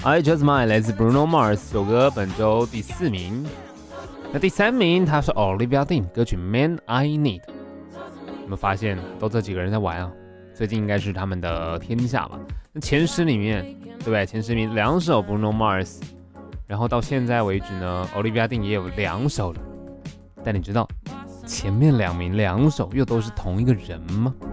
I Just Mine 来自 Bruno Mars 这首歌，本周第4名。那第3名，它是 Olivia Dean 歌曲 Man I Need。有没有发现都这几个人在玩啊？最近应该是他们的天下吧。那前10里面，对不对？前10名2首 Bruno Mars， 然后到现在为止呢 ，Olivia Dean 也有2首了。但你知道前面2名2首又都是同一个人吗？